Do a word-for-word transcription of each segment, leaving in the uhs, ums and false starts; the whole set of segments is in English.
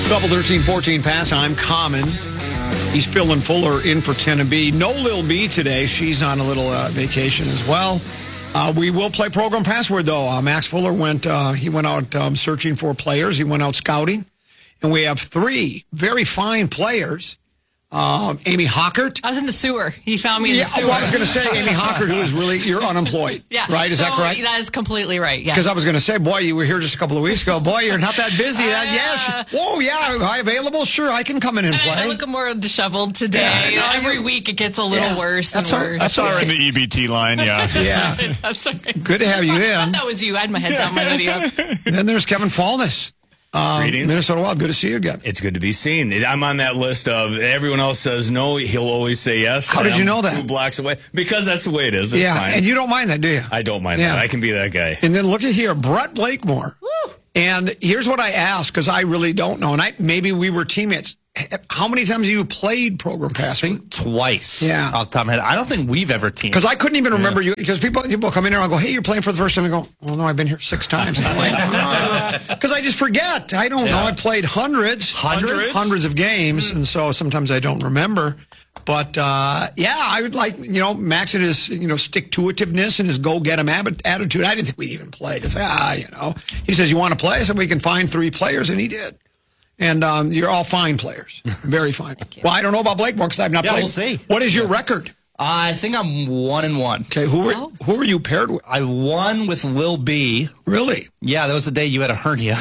Double thirteen fourteen pass. I'm Common. He's Phil and Fuller in for Tenna B. No Lil B today. She's on a little uh, vacation as well. Uh, we will play program password, though. Uh, Max Fuller went, uh, he went out um, searching for players. He went out scouting. And we have three very fine players. Um, Amy Hockert. I was in the sewer. He found me in yeah, the sewer. Well, I was going to say, Amy Hockert, who is really, you're unemployed. Yeah. Right? Is so, that correct? That is completely right, yeah. Because I was going to say, boy, you were here just a couple of weeks ago. Boy, you're not that busy. That, Uh, yeah. She, whoa, yeah. Am I available? Sure, I can come in and play. I, I look more disheveled today. Yeah, no, Every you, week it gets a little yeah, worse that's and all, worse. That's I saw her okay. in the E B T line, yeah. Yeah. That's right. Good to have you I in. thought that was you. I had my head down my video. Then there's Kevin Fallness. Um, Greetings. Minnesota Wild, good to see you again. It's good to be seen. I'm on that list of everyone else says no, he'll always say yes. How did I'm you know that? Two blocks away. Because that's the way it is. It's yeah, fine. and you don't mind that, do you? I don't mind Yeah. that. I can be that guy. And then look at here, Brett Blakemore. Woo. And here's what I asked, because I really don't know. And I maybe we were teammates. How many times have you played program password? I think twice. Yeah. Off the top of my head. I don't think we've ever teamed. Because I couldn't even remember you. Because people people come in here and I go, hey, you're playing for the first time. I go, well, no, I've been here six times. And I'm like, because I just forget. I don't Yeah. know. I've played hundreds, Hundreds? hundreds of games, and so sometimes I don't remember. But uh, yeah, I would like you know Max and his you know stick to itiveness and his go get 'em ab- attitude. I didn't think we'd even play. Because ah, you know, he says you want to play, I said we can find three players, and he did. And um, you're all fine players, very fine. Well, I don't know about Blakemore because I've not Yeah, played. we'll see. What is your record? I think I'm one and one. Okay, who were Oh. who were you paired with? I won with Lil B. Really? Yeah, that was the day you had a hernia.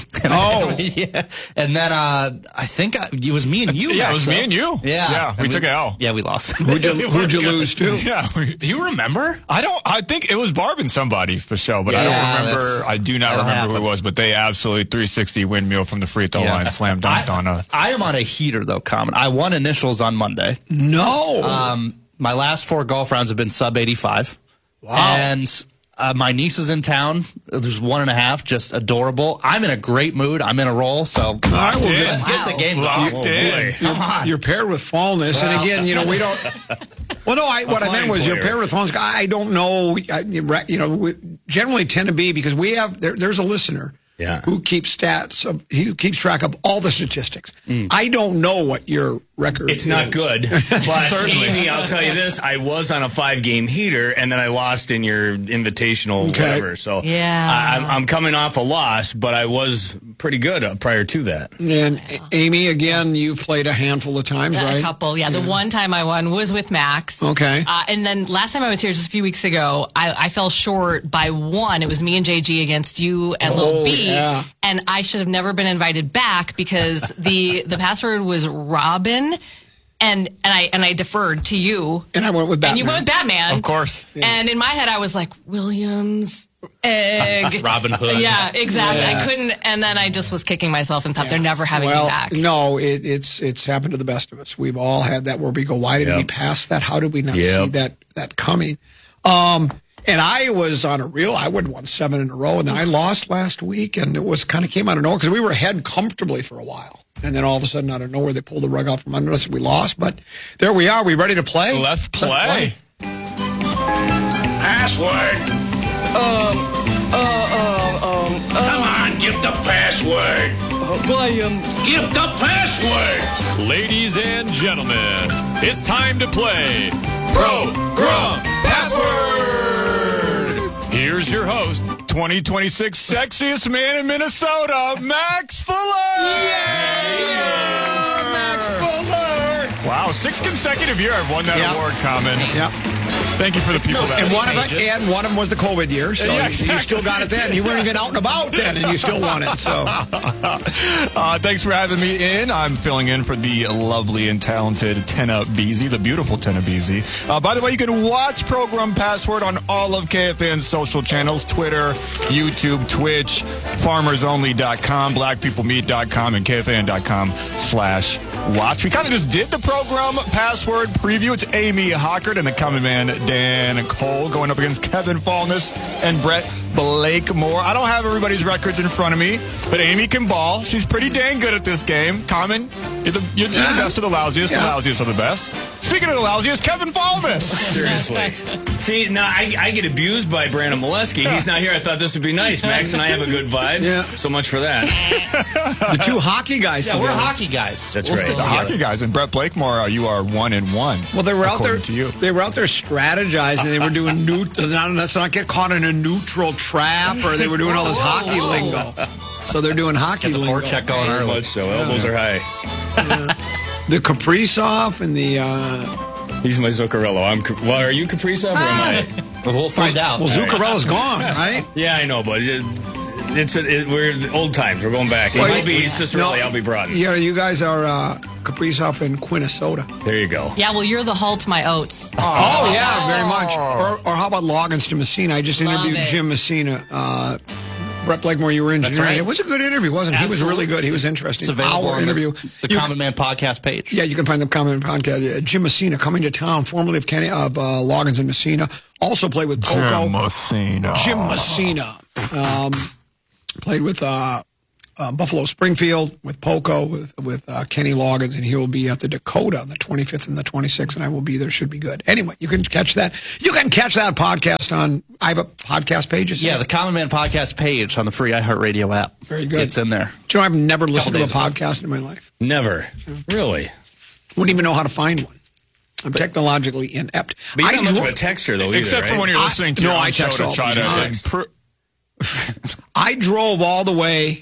Oh. Yeah. And then uh, I think I, it was me and you. Yeah, it was Max, me and you. Yeah. Yeah, we And took it out. Yeah, we lost. Who'd you, who'd you lose to? Yeah. we- Do you remember? I don't, I think it was Barb and somebody for sure, but I Yeah, don't remember, that's- I do not that'll remember who happen. it was, but they absolutely three sixty windmill from the free throw Yeah. line slam dunked I, on us. I am on a heater, though, Common. I won initials on Monday. No. Um, my last four golf rounds have been sub eighty-five. Wow. And uh, my niece is in town. There's one and a half, just adorable. I'm in a great mood. I'm in a roll, so All right, well, Yeah. good. let's get the Wow. game Locked going. in. Come on. You're paired with Fallness, and again, you know, we don't. Well, no, I, what I meant flying was you're player. paired with Fallness. I don't know. I, you know, we generally tend to be because we have there, there's a listener. Yeah. Who keeps stats? Of, who keeps track of all the statistics? I don't know what your record. It's not is. good, but Amy, I'll tell you this: I was on a five-game heater, and then I lost in your invitational, Okay. whatever. So, Yeah. I, I'm, I'm coming off a loss, but I was pretty good uh, prior to that. And A- Amy, again, you've played a handful of times, right? A couple, yeah. The one time I won was with Max. Okay. Uh, and then last time I was here just a few weeks ago, I, I fell short by one. It was me and J G against you and Oh, Lil B. yeah. And I should have never been invited back because the the password was Robin. And and I and I deferred to you. And I went with Batman. And you went with Batman. Of course. And in my head, I was like, Williams, Egg. Robin Hood. Yeah, exactly. Yeah. I couldn't. And then I just was kicking myself and thought they're never having well, me back. no, it, it's it's happened to the best of us. We've all had that where we go, why did Yep. we pass that? How did we not Yep. see that that coming? Um, and I was on a real, I would have won seven in a row, and then I lost last week, and it was kind of came out of nowhere because we were ahead comfortably for a while. And then all of a sudden, out of nowhere, they pulled the rug out from under us and we lost. But there we are. We ready to play? Let's play. Password. Um, uh, uh, um, Come on, give the password. William. Give the password. Ladies and gentlemen, it's time to play Program Password. Here's your host. twenty twenty-six sexiest man in Minnesota, Max Fuller! Yeah, Max Fuller. Wow, six consecutive year I've won that Yep. award, Common. Yep. Thank you for the people that And one of it, and one of them was the COVID year, so Yeah, you, exactly. you still got it then. You weren't even out and about then, and you still won it. So Uh, thanks for having me in. I'm filling in for the lovely and talented Tenna Beasy, the beautiful Tenna Beasy. Uh, by the way, you can watch Program Password on all of K F N's social channels, Twitter, YouTube, Twitch, farmers only dot com, black people meet dot com, and K F N dot com slash watch. We kind of just did the Program Password preview. It's Amy Hockert and the common man Dan Cole going up against Kevin Fallness and Brett Blakemore. I don't have everybody's records in front of me, but Amy can ball. She's pretty dang good at this game. Common, you're the, you're, you're the best of the lousiest. Yeah. The lousiest of the best. Speaking of the lousy, it's Kevin Falmus. Seriously. See, now I, I get abused by Brandon Molesky. He's not here. I thought this would be nice. Max and I have a good vibe. Yeah. So much for that. The two hockey guys Yeah, together. we're hockey guys. That's we'll right. stick The together. hockey guys and Brett Blakemore, uh, you are one and one. Well, they were out there. according to you. They were out there strategizing. They were doing new. Not, let's not get caught in a neutral trap, or they were doing all this hockey lingo. So they're doing hockey Get the lingo. forecheck going Very early. much so. Elbows are high. The Kaprizov and the. Uh, He's my Zuccarello. I'm. Well, are you Kaprizov or am I? We'll find out. well, Zuccarella's gone, right? Yeah, I know, but it, it's a, it, we're old times. We're going back. Well, He'll be you- Cicerelli. no, I'll be Broughton. Yeah, you guys are uh, Kaprizov and Quinnesota. There you go. Yeah, well, you're the Hull to my oats. Oh, yeah, very much. Or, or how about Loggins to Messina? I just Love interviewed it. Jim Messina. Uh, Brett Blakemore, you were engineering. right. It was a good interview, wasn't it? He was really good. He was interesting. It's available Hour on interview. the, the You- Common Man podcast page. Yeah, you can find the comment podcast. Uh, Jim Messina coming to town, formerly of Kenny of uh, Loggins and Messina. Also played with Poco. Jim Messina. Jim Messina. Um, played with uh, uh, Buffalo Springfield, with Poco, with, with uh, Kenny Loggins, and he will be at the Dakota on the twenty-fifth and the twenty-sixth, and I will be there. Should be good. Anyway, you can catch that. You can catch that podcast on I have a podcast pages. Yeah, the Common Man podcast page on the free iHeartRadio app. Very good. It's in there. Do you know, I've never listened to a days ago. podcast in my life. Never. Really. Wouldn't even know how to find one. I'm technologically inept. But you're I not much dro- of a texter, though, either, Except right? for when you're I- listening to no, your own I show text to all try the to time. improve. I drove all the way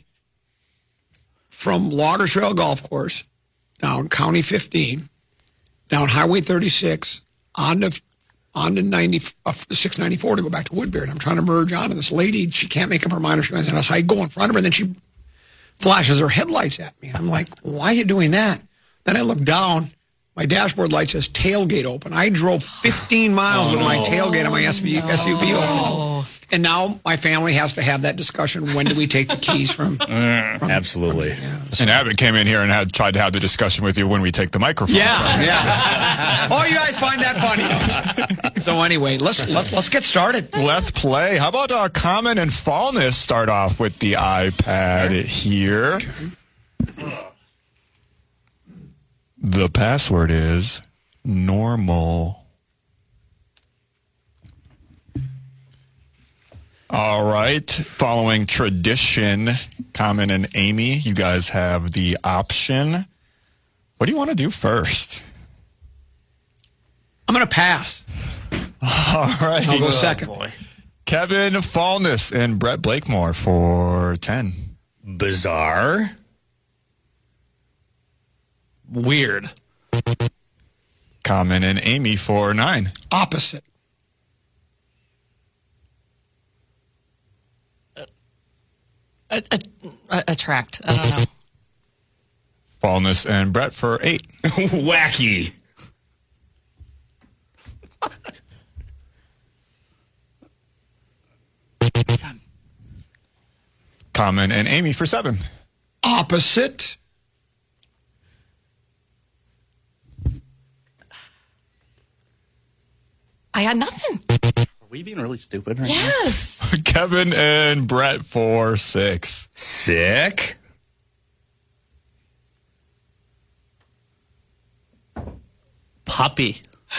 from Logger Trail Golf Course down County fifteen, down Highway thirty-six, onto onto ninety, uh, six ninety-four to go back to Woodbury. I'm trying to merge on, and this lady, she can't make up her mind. She goes, and so I go in front of her, and then she flashes her headlights at me. And I'm like, why are you doing that? Then I look down. My dashboard light says tailgate open. I drove fifteen miles with my tailgate on my S U V, S U V open. And now my family has to have that discussion. When do we take the keys from? from Absolutely. And Abbott came in here and had tried to have the discussion with you when we take the microphone. Yeah, yeah. Oh, you guys find that funny. So anyway, let's let, let's get started. Let's play. How about uh, Common and Fallness start off with the iPad here? The password is normal. All right. Following tradition, Common and Amy, you guys have the option. What do you want to do first? I'm going to pass. All right. I'll go second. Kevin Fallness and Brett Blakemore for ten. Bizarre. Weird. Common and Amy for nine. Opposite. A, a, a, attract. I don't know. Fallness and Brett for eight. Wacky. Common and Amy for seven. Opposite. I had nothing. Are we being really stupid right now? Yes. Kevin and Brett for six. Sick. Puppy.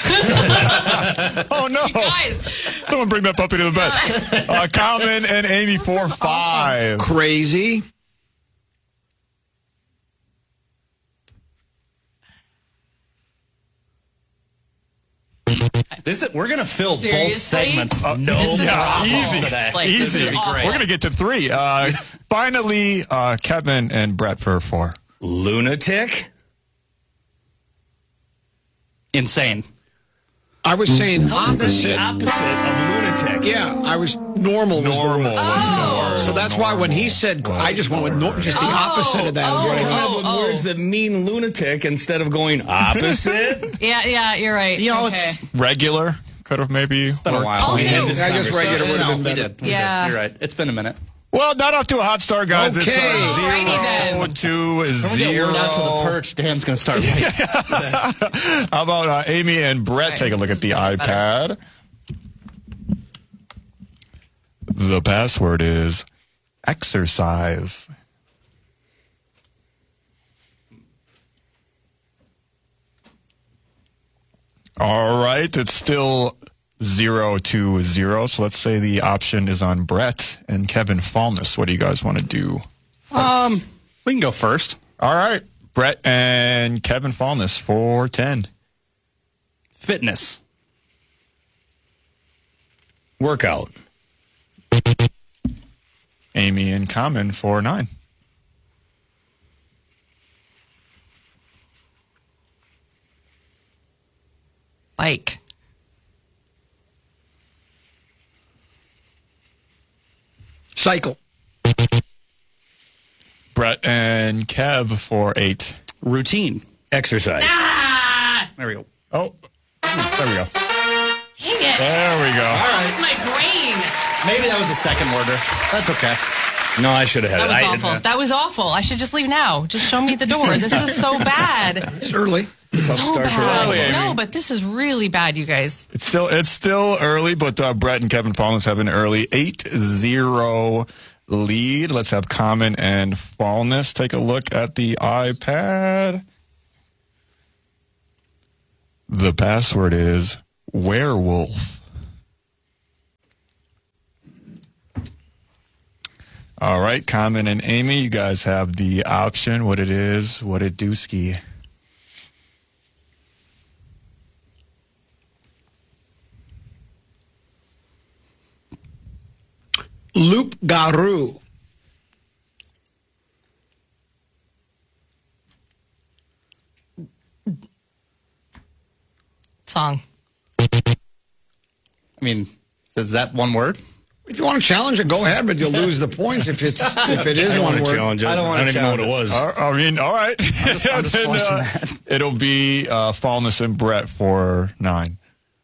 Oh, no. Guys, Someone bring that puppy to the bed. Uh, Common and Amy for five. Crazy. This is, we're gonna fill both Seriously? segments. Uh, no This is yeah, awful easy. today. Like, this Easy. is We're awful. going to get to three. Uh, finally, uh, Kevin and Brett for four. Lunatic. Insane. I was saying The opposite. opposite of lunatic. Yeah, I was normal. Was Normal. The word. was the So that's why when he said, I just went with no, just the opposite of that. Is oh, what I Come meant. up with oh. words that mean lunatic instead of going opposite. yeah, yeah, you're right. You know, okay. it's Regular could have maybe. been a while. Also- We had this I guess conversation. regular would have No, been we better. did. We Yeah. did. You're right. It's been a minute. Well, not off to a hot start, guys. It's Okay. uh, Alrighty zero then. to When we get zero. word out to the perch, Dan's gonna start. How about uh, Amy and Brett take a look at the iPad? The password is exercise. All right. It's still zero to zero. So let's say the option is on Brett and Kevin Fallness. What do you guys want to do? Um, we can go first. All right. Brett and Kevin Fallness for ten. Fitness. Workout. Amy and Common for nine. Bike. Cycle. Brett and Kev for eight. Routine. Exercise. Ah! There we go. Oh, there we go. Dang it. There we go. My brain. Maybe that was a second order. That's okay. No, I should have had That it. was I, awful. That was awful. I should just leave now. Just show me the door. This is so bad. It's early. So start for bad. early, Amy. No, but this is really bad, you guys. It's still it's still early, but uh, Brett and Kevin Fallness have an early eight zero lead. Let's have Common and Fallness take a look at the iPad. The password is werewolf. All right, Common and Amy, you guys have the option. What it is, what it do ski. Loup Garou. Song. I mean, is that one word? If you want to challenge it, go ahead, but you'll lose the points if it's if it is I don't one want to word. challenge it. I don't wanna I don't even know what it challenge was. Uh, I mean, all right. just- I'm just Then, flushing uh, that. it'll be uh, Fallness and Brett for nine.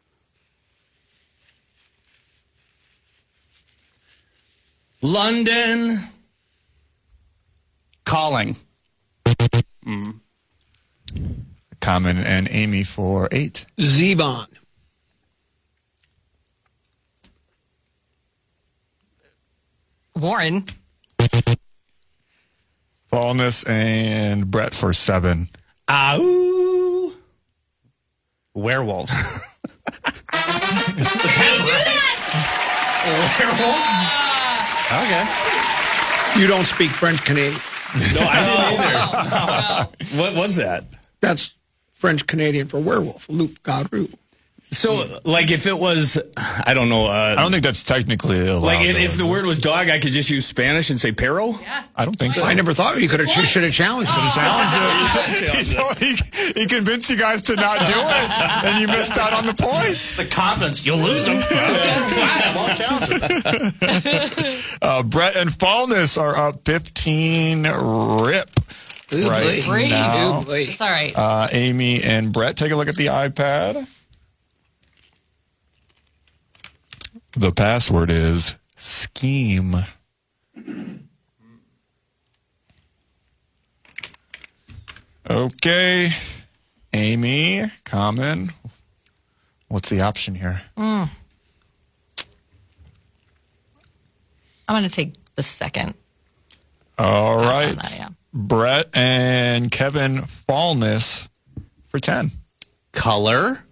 London. Calling. Common and Amy for eight. Zebon. Warren. Fallness and Brett for seven. Ow. Werewolves. Okay. You don't speak French Canadian. No, I didn't either. What was that? That's French Canadian for werewolf. Loup Garou. So, like, if it was, I don't know. Uh, I don't think that's technically allowed. like, if, though. if the word was dog, I could just use Spanish and say perro? Yeah. I don't think so. I never thought you could have should have challenged it. Challenge it. So he, he convinced you guys to not do it, and you missed out on the points. The confidence, you'll lose them. Fine, I won't challenge it. Uh, Brett and Fallness are up fifteen rip Ooh, right boy. Great. now. Ooh, boy. It's all right. Uh, Amy and Brett, take a look at the iPad. The password is scheme. Okay. Amy, Common. What's the option here? I'm going to take the second. All Pass on right. that, yeah. Brett and Kevin Fallness for ten. Color.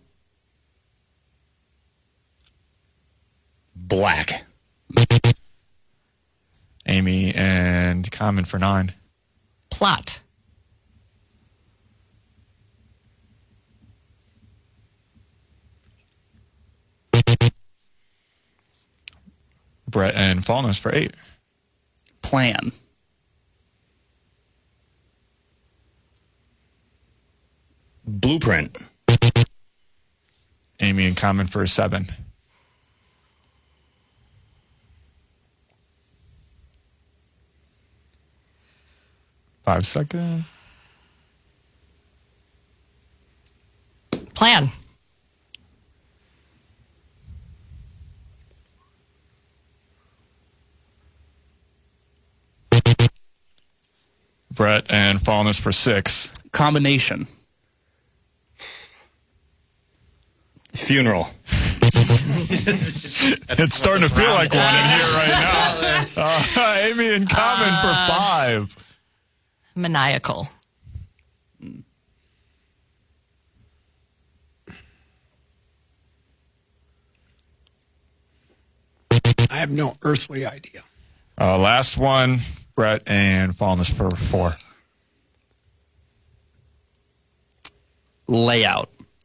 Black. Amy and Common for nine. Plot. Brett and Fallness for eight. Plan. Blueprint. Amy and Common for seven. Five seconds. Plan. Brett and Fallness for six. Combination. Funeral. It's starting to feel like one in here right now. Uh, Amy and Common for five. Maniacal. have no earthly idea. Uh, last one, Brett and Fallness for four. Layout.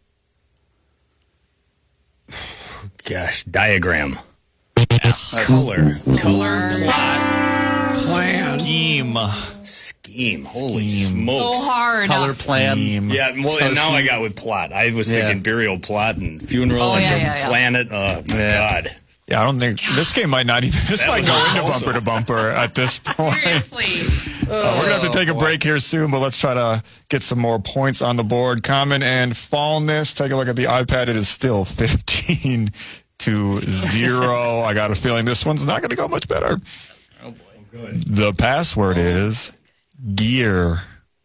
Gosh, diagram. Color. Color. Plot. Plan. Scheme. Scheme. Holy Scheme. smokes. So hard. Color plan. Scheme. Yeah, well, and now I got with plot. I was Yeah. thinking burial plot and funeral Oh, and yeah, to yeah, yeah. plan it. Oh, my Yeah. God. Yeah, I don't think this game might not even. This That might was go into awesome. bumper to bumper at this point. Seriously. Uh, we're gonna have to take a break here soon, but let's try to get some more points on the board. Common and Fallness. Take a look at the iPad. It is still fifteen to zero. I got a feeling this one's not going to go much better. Oh boy. Good. The password is gear.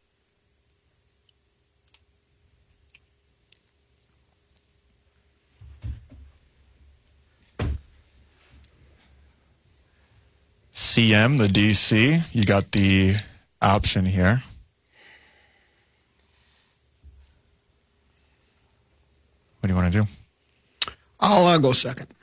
C M, the D C, you got the option here. What do you want to do? I'll uh, go second.